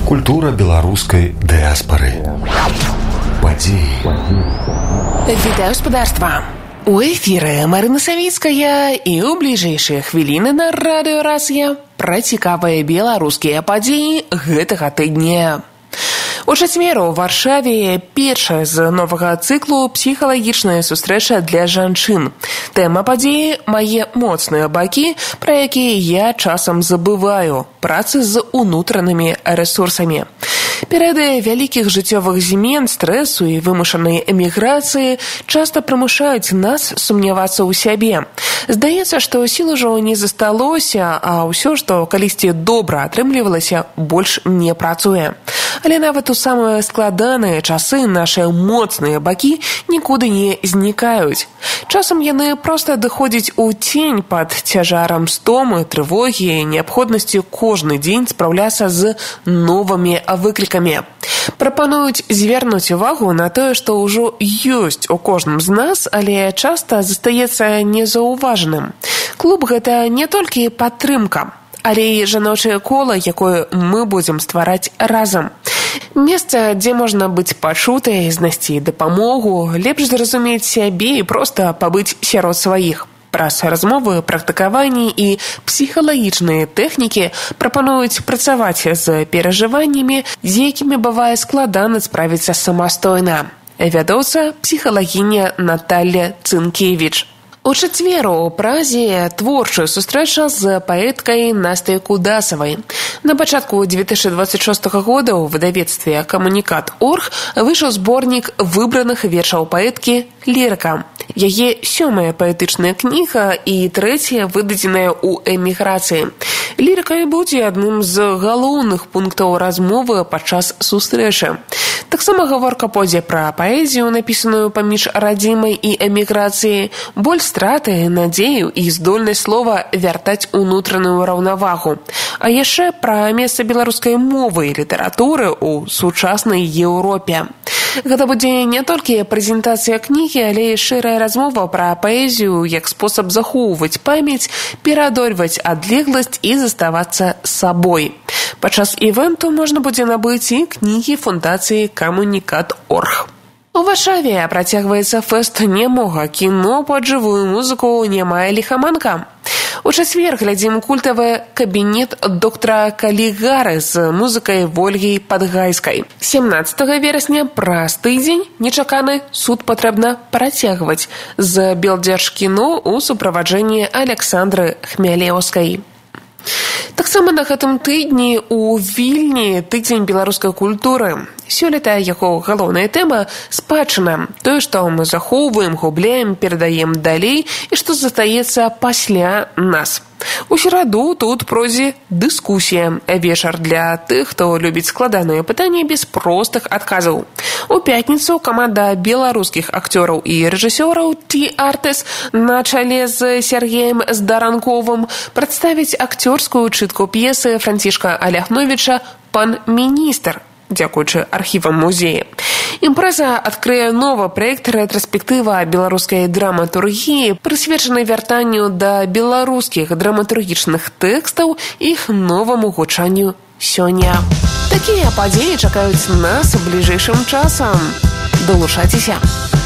Культура беларускай дыаспары. Падзеі. Вітаю спадарства! У эфіры Марына Савіцкая і ў бліжэйшыя хвіліны на радыё Расія пра цікавыя беларускія падзеі гэтага тыдня. У чацвер у Варшаве першая з новага цыклу псіхалагічная сустрэча для жанчын. Тэма падзеі «Мае моцныя бакі», пра якія я часам забываю, працы з унутранымі рэсурсамі. Перыяды вялікіх жыццёвых змен, стрэсу і вымушанай эміграцыі часта прымушаюць нас сумнявацца ў сябе. Здаецца, што сіл ужо не засталося, а ўсё, што калісьці добра атрымлівалася, больш не працуе. Але нават у самыя складаныя часы нашыя моцныя бакі нікуды не знікаюць. Часам яны проста адыходзяць у цень пад цяжарам стомы, трывогі, неабходнасці кожны дзень спраўляцца з новымі выклікамі. Прапануюць звярнуць увагу на тое, што ўжо ёсць у кожным з нас, але часта застаецца незаўважаным. Клуб – гэта не толькі падтрымка, але і жаночае кола, якое мы будзем ствараць разам. Месца, дзе можна быць пачутай, знайсці дапамогу, лепш зразумець сябе і проста пабыць сярод сваіх. Праз размовы, практыкаванні і псіхалагічныя тэхнікі прапануюць працаваць з перажываннямі, з якімі бывае складана справіцца самастойна. Вядоўца псіхалагіня Наталля Цынкевіч. У чацвер у Празе творчая сустрэча з паэткай Настай Кудасавай. На пачатку 2026 года ў выдавецтве «Камунікат.орг» выйшаў зборнік выбраных вершаў паэткі «Лірыка». Яе 7-я паэтычная кніга і 3-я выдадзеная ў эміграцыі. Лірыка і будзе адным з галоўных пунктаў размовы падчас сустрэчы. Таксама гаворка пойдзе пра паэзію, напісаную паміж радзімай і эміграцыяй, боль страты, надзею і здольнасць слова вяртаць унутраную раўнавагу. А яшчэ пра месца беларускай мовы і літаратуры ў сучаснай Еўропе. Гэта будзе не толькі прэзентацыя кнігі, але і шырая размова пра паэзію як спосаб захоўваць памяць, пераадольваць адлегласць і заставацца сабой. Падчас івенту можна будзе набыць і кнігі фундацыі «Камунікат.орг». У Варшаве працягваецца фэст немога кіно пад жывую музыку «Немая ліхаманка». У чацвер глядзім культавы кабінет доктара Калігары з музыкай Вольгі Падгайскай. 17 верасня праз тыдзень нечаканы суд патрэбна працягваць з Белдзяржкіно ў суправаджэнні Аляксандры Хмялеўскай. Таксама на гэтым тыдні ў Вільні тыдзень беларускай культуры. Сёлета яго галоўная тэма – спадчына. Тое, што мы захоўваем, губляем, перадаем далей і што застаецца пасля нас. У сераду тут пройдзе дыскусія. Вечар для тых, хто любіць складаныя пытанні без простых адказаў. У пятніцу каманда беларускіх акцёраў і рэжысёраў Т-Артес на чале з Сергеем Здаранковым прадставіць акцёрскую чытку п'есы Францішка Аляхновіча «Пан міністр», дзякуючы архівам музея. Імпрэза адкрые новы праект рэтраспектыва беларускай драматургіі, прысвечаны вяртанню да беларускіх драматургічных тэкстаў і іх новаму гучанню сёння. Такія падзеі чакаюць нас бліжэйшым часам. Далучайцеся!